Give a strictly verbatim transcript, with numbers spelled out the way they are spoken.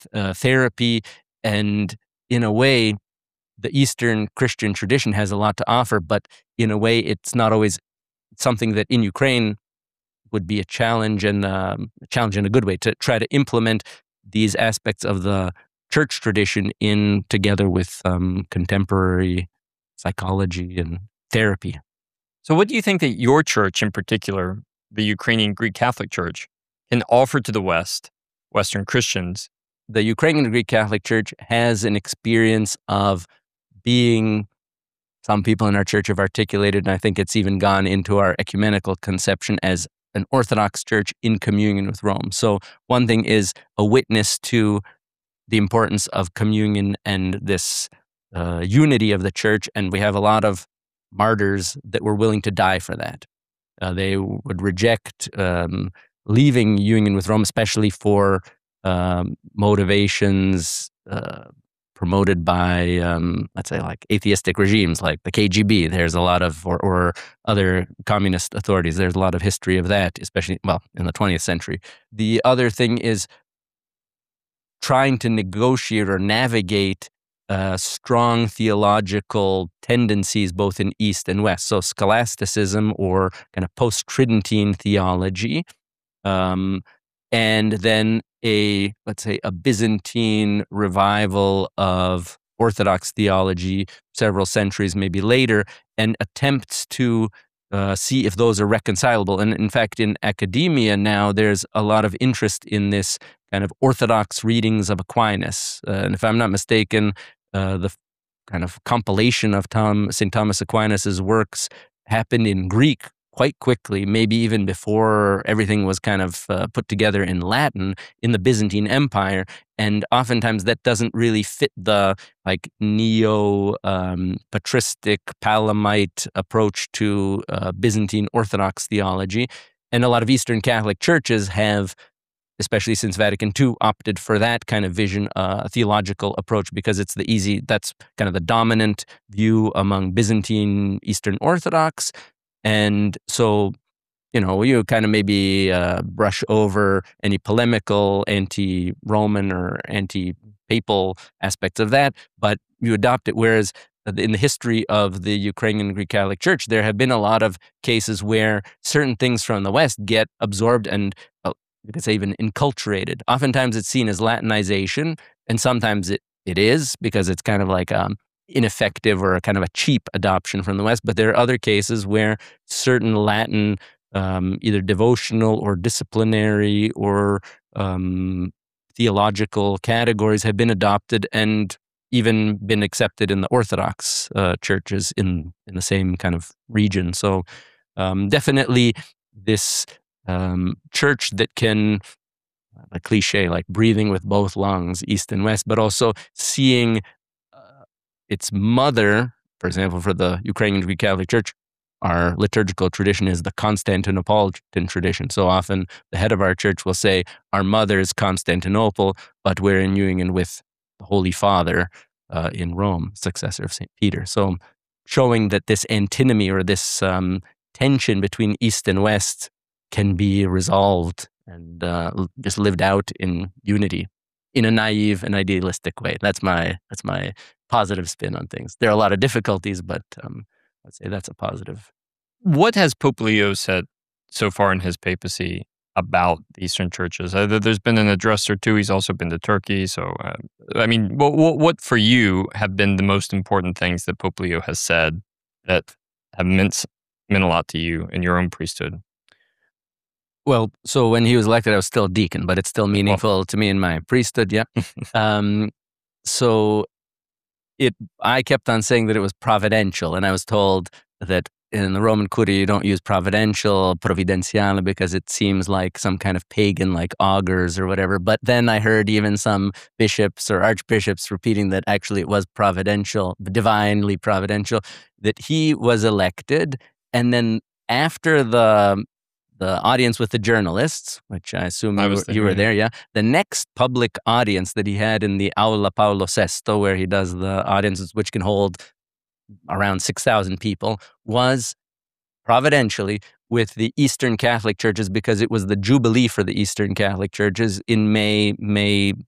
uh, therapy. And in a way, the Eastern Christian tradition has a lot to offer, but in a way, it's not always something that in Ukraine would be a challenge, and um, a challenge in a good way, to try to implement these aspects of the church tradition in together with um, contemporary psychology and therapy. So what do you think that your church in particular, the Ukrainian Greek Catholic Church, can offer to the West, Western Christians? The Ukrainian Greek Catholic Church has an experience of being, some people in our church have articulated, and I think it's even gone into our ecumenical conception, as an Orthodox church in communion with Rome. So one thing is a witness to the importance of communion and this uh, unity of the church, and we have a lot of martyrs that were willing to die for that. Uh, they would reject um, leaving union with Rome, especially for um, motivations uh, promoted by, um, let's say, like atheistic regimes, like the K G B. There's a lot of, or, or other communist authorities. There's a lot of history of that, especially, well, in the twentieth century. The other thing is trying to negotiate or navigate uh, strong theological tendencies both in East and West. So scholasticism, or kind of post-Tridentine theology, um, and then a, let's say, a Byzantine revival of Orthodox theology several centuries maybe later, and attempts to uh, see if those are reconcilable. And in fact, in academia now, there's a lot of interest in this kind of Orthodox readings of Aquinas. Uh, and if I'm not mistaken, uh, the kind of compilation of Tom, Saint Thomas Aquinas's works happened in Greek quite quickly, maybe even before everything was kind of uh, put together in Latin in the Byzantine Empire. And oftentimes that doesn't really fit the like neo um, patristic Palamite approach to uh, Byzantine Orthodox theology. And a lot of Eastern Catholic churches have, especially since Vatican Two, opted for that kind of vision, uh, theological approach, because it's the easy, that's kind of the dominant view among Byzantine Eastern Orthodox. And so, you know, you kind of maybe uh, brush over any polemical anti-Roman or anti-papal aspects of that, but you adopt it. Whereas in the history of the Ukrainian Greek Catholic Church, there have been a lot of cases where certain things from the West get absorbed and, well, you could say even enculturated. Oftentimes it's seen as Latinization, and sometimes it, it is, because it's kind of like um, ineffective or a kind of a cheap adoption from the West. But there are other cases where certain Latin, um, either devotional or disciplinary or um, theological categories have been adopted and even been accepted in the Orthodox uh, churches in, in the same kind of region. So um, definitely this um, church that can, a cliche, like breathing with both lungs, East and West, but also seeing its mother, for example, for the Ukrainian Greek Catholic Church, our liturgical tradition is the Constantinopolitan tradition. So often the head of our church will say, our mother is Constantinople, but we're in union with the Holy Father uh, in Rome, successor of Saint Peter. So showing that this antinomy or this um, tension between East and West can be resolved and uh, just lived out in unity in a naive and idealistic way. That's my, that's my positive spin on things. There are a lot of difficulties, but um, I'd say that's a positive. What has Pope Leo said so far in his papacy about the Eastern churches? Uh, there's been an address or two. He's also been to Turkey. So, uh, I mean, what, what, what for you have been the most important things that Pope Leo has said that have meant, meant a lot to you in your own priesthood? Well, so when he was elected, I was still a deacon, but it's still meaningful well, to me in my priesthood, yeah. um, so it, I kept on saying that it was providential, and I was told that in the Roman Curia you don't use providential, providenziale, because it seems like some kind of pagan, like augurs or whatever. But then I heard even some bishops or archbishops repeating that actually it was providential, divinely providential, that he was elected, and then after the the audience with the journalists, which I assume I you, were, you were there, yeah. The next public audience that he had in the Aula Paolo sesto, where he does the audiences, which can hold around six thousand people, was providentially with the Eastern Catholic churches, because it was the Jubilee for the Eastern Catholic churches in May, May